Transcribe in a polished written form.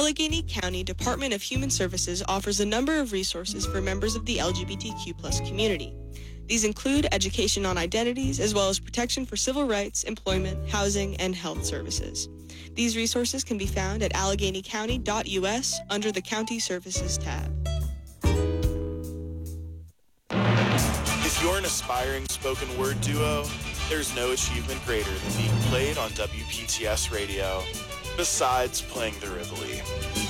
Allegheny County Department of Human Services offers a number of resources for members of the LGBTQ+ community. These include education on identities, as well as protection for civil rights, employment, housing, and health services. These resources can be found at AlleghenyCounty.us under the County Services tab. If you're an aspiring spoken word duo, there's no achievement greater than being played on WPTS radio, besides playing the Rivoli.